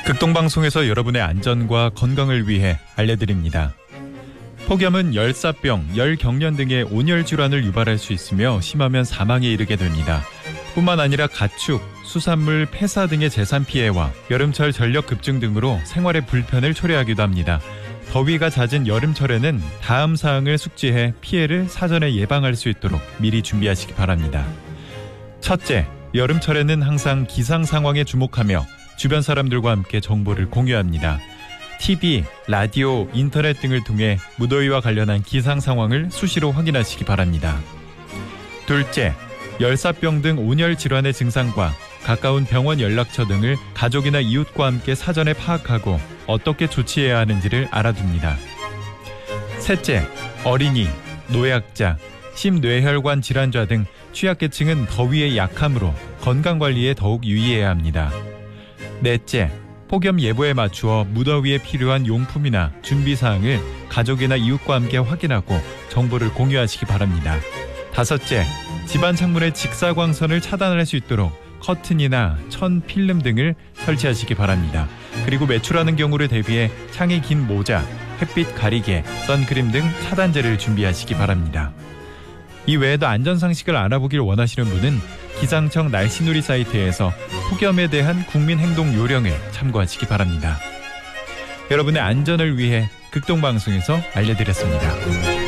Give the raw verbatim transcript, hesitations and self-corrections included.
극동방송에서 여러분의 안전과 건강을 위해 알려드립니다. 폭염은 열사병, 열경련 등의 온열 질환을 유발할 수 있으며 심하면 사망에 이르게 됩니다. 뿐만 아니라 가축, 수산물 폐사 등의 재산 피해와 여름철 전력 급증 등으로 생활의 불편을 초래하기도 합니다. 더위가 잦은 여름철에는 다음 사항을 숙지해 피해를 사전에 예방할 수 있도록 미리 준비하시기 바랍니다. 첫째, 여름철에는 항상 기상 상황에 주목하며 주변 사람들과 함께 정보를 공유합니다. 티비, 라디오, 인터넷 등을 통해 무더위와 관련한 기상 상황을 수시로 확인하시기 바랍니다. 둘째, 열사병 등 온열 질환의 증상과 가까운 병원 연락처 등을 가족이나 이웃과 함께 사전에 파악하고 어떻게 조치해야 하는지를 알아둡니다. 셋째, 어린이, 노약자, 심뇌혈관 질환자 등 취약계층은 더위에 약하므로 건강관리에 더욱 유의해야 합니다. 넷째, 폭염 예보에 맞추어 무더위에 필요한 용품이나 준비사항을 가족이나 이웃과 함께 확인하고 정보를 공유하시기 바랍니다. 다섯째, 집안 창문의 직사광선을 차단할 수 있도록 커튼이나 천 필름 등을 설치하시기 바랍니다. 그리고 외출하는 경우를 대비해 창이 긴 모자, 햇빛 가리개, 선크림 등 차단제를 준비하시기 바랍니다. 이 외에도 안전상식을 알아보길 원하시는 분은 기상청 날씨놀이 사이트에서 폭염에 대한 국민행동 요령을 참고하시기 바랍니다. 여러분의 안전을 위해 극동방송에서 알려드렸습니다.